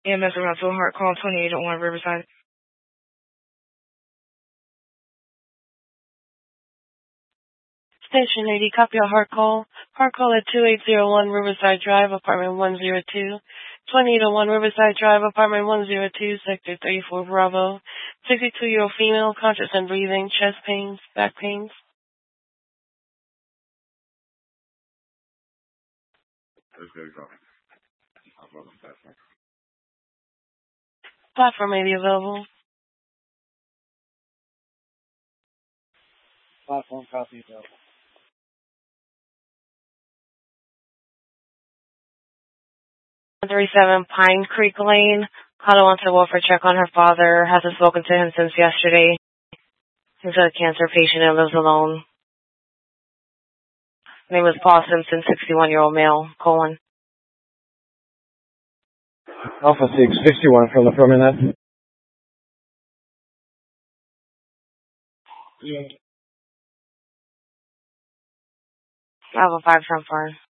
EMS around to a heart call 2801 Riverside. Station 80, copy a heart call. Heart call at 2801 Riverside Drive, apartment 102. 2801 Riverside Drive, apartment 102, sector 34 Bravo. 62-year-old female, conscious and breathing, chest pains, back pains. Platform may be available. Platform copy available. 137 Pine Creek Lane. Caller wants a welfare check on her father. Hasn't spoken to him since yesterday. He's a cancer patient and lives alone. Name is Paul Simpson, 61-year-old male, colon. Alpha 661 from the Promenade. Alpha 5 from Farn.